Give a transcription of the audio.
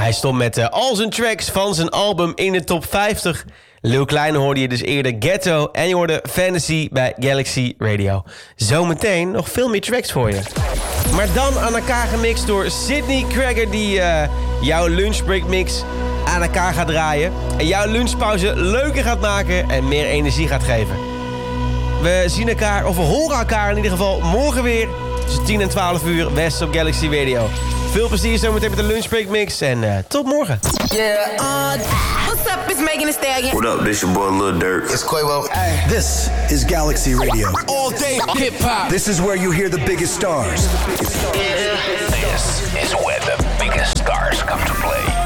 Hij stond met al zijn tracks van zijn album in de top 50. Lil Kleine hoorde je dus eerder Ghetto en je hoorde Fantasy bij Galaxy Radio. Zometeen nog veel meer tracks voor je. Maar dan aan elkaar gemixt door Sydney Cracker die jouw lunchbreak mix aan elkaar gaat draaien. En jouw lunchpauze leuker gaat maken en meer energie gaat geven. We zien elkaar, of we horen elkaar in ieder geval morgen weer. Tussen 10 en 12 uur, West op Galaxy Radio. Veel plezier zometeen met de lunchbreak mix en tot morgen. What's up, it's Megan Thee Stallion. What up, this your boy Lil Durk. It's Quavo. Hey. This is Galaxy Radio. All day hip-hop. This is where you hear the biggest stars. This is where the biggest stars come to play.